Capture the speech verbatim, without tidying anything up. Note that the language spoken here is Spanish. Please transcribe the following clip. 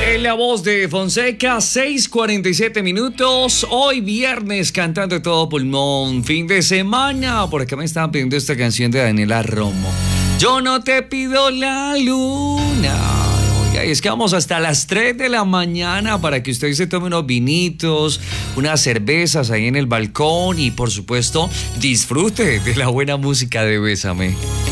En la voz de Fonseca, seis cuarenta y siete minutos. Hoy viernes, cantando todo pulmón. Fin de semana. Por acá me estaban pidiendo esta canción de Daniela Romo. Yo no te pido la luna. Oiga, y es que vamos hasta las tres de la mañana para que usted se tome unos vinitos, unas cervezas ahí en el balcón y, por supuesto, disfrute de la buena música de Bésame.